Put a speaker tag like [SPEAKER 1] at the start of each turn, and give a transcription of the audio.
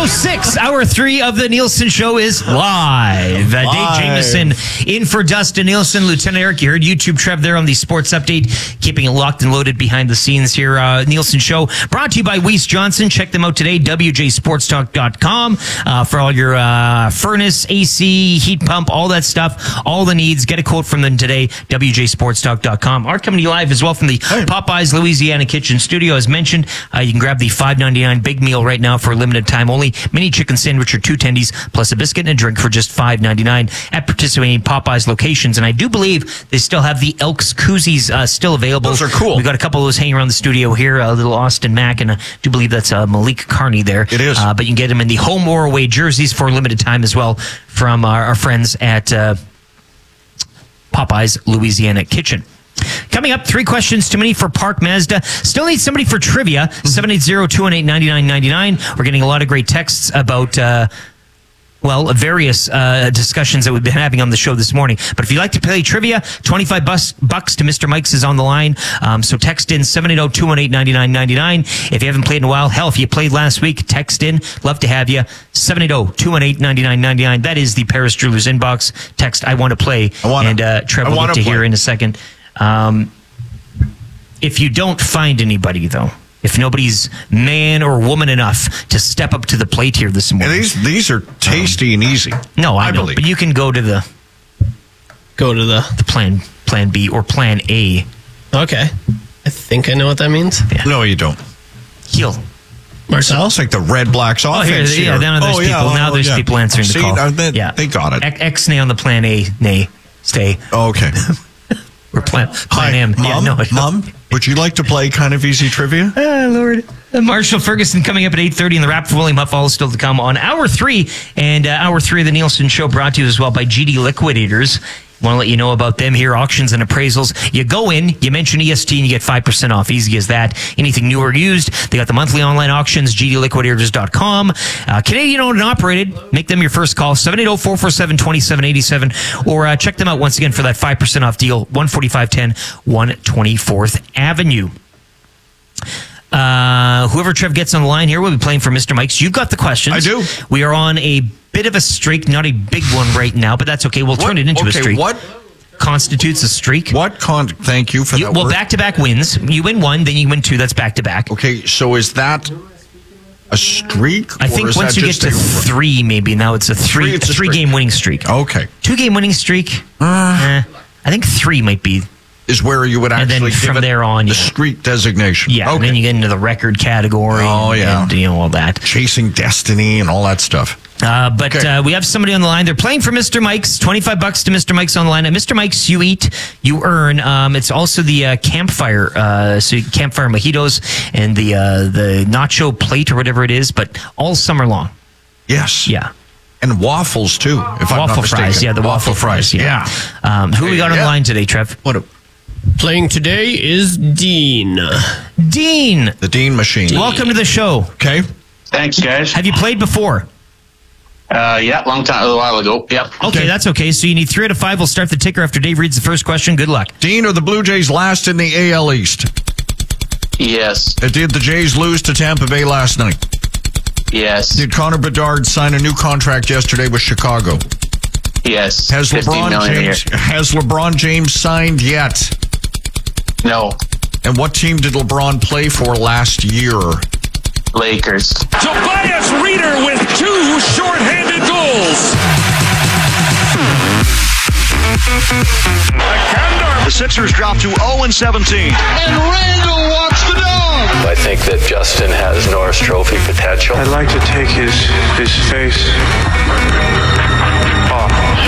[SPEAKER 1] 7:06, hour 3 of the Nielsen Show is live. Dave Jameson in for Dustin Nielsen. Lieutenant Eric, you heard YouTube Trev there on the sports update, keeping it locked and loaded behind the scenes here. Nielsen Show brought to you by Weiss Johnson. Check them out today, wjsportstalk.com, for all your furnace, AC, heat pump, all that stuff, all the needs. Get a quote from them today, wjsportstalk.com. Art coming to you live as well from the Popeyes Louisiana Kitchen Studio. As mentioned, you can grab the $5.99 big meal right now for a limited time only. Mini chicken sandwich or 2 tendies plus a biscuit and a drink for just $5.99 at participating Popeyes locations. And I do believe they still have the Elks koozies still available.
[SPEAKER 2] Those are cool.
[SPEAKER 1] We've got a couple of those hanging around the studio here. A little Austin Mack, and I do believe that's Malik Carney there.
[SPEAKER 2] It is.
[SPEAKER 1] But you can get them in the home or away jerseys for a limited time as well from our friends at Popeyes Louisiana Kitchen. Coming up, 3 questions too many for Park Mazda. Still need somebody for trivia. 780-218-9999. We're getting a lot of great texts about various discussions that we've been having on the show this morning. But if you'd like to play trivia, $25 to Mr. Mike's is on the line. So text in 780-218-9999. If you haven't played in a while, hell, if you played last week, text in. Love to have you. 780-218-9999. That is the Paris Jewelers inbox. Text, I want to play. And Trevor will get to hear in a second. If you don't find anybody, though, if nobody's man or woman enough to step up to the plate here this morning.
[SPEAKER 2] And these are tasty and easy.
[SPEAKER 1] No, I know,
[SPEAKER 2] believe.
[SPEAKER 1] but you can go to the plan B or plan A.
[SPEAKER 3] Okay. I think I know what that means.
[SPEAKER 1] Yeah.
[SPEAKER 2] No, you don't.
[SPEAKER 1] Heel.
[SPEAKER 3] Marcel?
[SPEAKER 2] It's like the Red Blacks offense here.
[SPEAKER 1] Now there's people. Now there's people answering the call.
[SPEAKER 2] They got it.
[SPEAKER 1] X-nay on the plan A. Nay. Stay.
[SPEAKER 2] Oh, okay.
[SPEAKER 1] We're plan M.
[SPEAKER 2] Mom, would you like to play kind of easy trivia?
[SPEAKER 1] Lord. Marshall Ferguson coming up at 8:30 in the wrap for William Huff, all still to come on hour 3. And hour 3 of the Nielsen Show brought to you as well by GD Liquidators. Want to let you know about them here, auctions and appraisals. You go in, you mention EST, and you get 5% off. Easy as that. Anything new or used, they got the monthly online auctions, gdliquidators.com. Canadian owned and operated. Make them your first call, 780-447-2787. Or check them out once again for that 5% off deal, 14510 124th Avenue. Whoever Trev gets on the line here will be playing for Mr. Mike's. You've got the questions.
[SPEAKER 2] I do.
[SPEAKER 1] We are on a bit of a streak, not a big one right now, but that's okay. We'll turn it into a streak.
[SPEAKER 2] What
[SPEAKER 1] constitutes a streak?
[SPEAKER 2] Thank you for that.
[SPEAKER 1] Well, back-to-back wins. You win 1, then you win 2. That's back-to-back.
[SPEAKER 2] Okay, so is that a streak?
[SPEAKER 1] I think once you get to 3, maybe now it's a 3-game winning streak.
[SPEAKER 2] Okay,
[SPEAKER 1] 2-game winning streak. I think 3 might be.
[SPEAKER 2] Is where you would actually
[SPEAKER 1] and then from there on,
[SPEAKER 2] the streak designation.
[SPEAKER 1] Yeah,
[SPEAKER 2] okay.
[SPEAKER 1] And then you get into the record category.
[SPEAKER 2] Oh, yeah.
[SPEAKER 1] And all that.
[SPEAKER 2] Chasing Destiny and all that stuff.
[SPEAKER 1] But we have somebody on the line. They're playing for Mr. Mike's. $25 to Mr. Mike's on the line. At Mr. Mike's, you eat, you earn. It's also the campfire, campfire mojitos and the nacho plate or whatever it is, but all summer long.
[SPEAKER 2] Yes.
[SPEAKER 1] Yeah.
[SPEAKER 2] And waffles, too, if I'm not
[SPEAKER 1] Waffle
[SPEAKER 2] mistaken.
[SPEAKER 1] fries, yeah, the waffle fries. Yeah. Who we got on the line today, Trev?
[SPEAKER 3] Playing today is Dean.
[SPEAKER 1] Dean.
[SPEAKER 2] The Dean machine.
[SPEAKER 1] Welcome to the show.
[SPEAKER 2] Okay.
[SPEAKER 4] Thanks, guys.
[SPEAKER 1] Have you played before?
[SPEAKER 4] Yeah, long time, a while ago. Yep.
[SPEAKER 1] Okay, that's okay. So you need 3 out of 5. We'll start the ticker after Dave reads the first question. Good luck.
[SPEAKER 2] Dean, are the Blue Jays last in the AL East?
[SPEAKER 4] Yes.
[SPEAKER 2] Did the Jays lose to Tampa Bay last night?
[SPEAKER 4] Yes.
[SPEAKER 2] Did Connor Bedard sign a new contract yesterday with Chicago?
[SPEAKER 4] Yes.
[SPEAKER 2] Has LeBron James signed yet?
[SPEAKER 4] No.
[SPEAKER 2] And what team did LeBron play for last year?
[SPEAKER 4] Lakers.
[SPEAKER 5] Tobias Reeder with 2 shorthanded goals.
[SPEAKER 6] The Sixers drop to 0-17.
[SPEAKER 7] And Randall walks the dog.
[SPEAKER 8] I think that Justin has Norris Trophy potential.
[SPEAKER 9] I'd like to take his face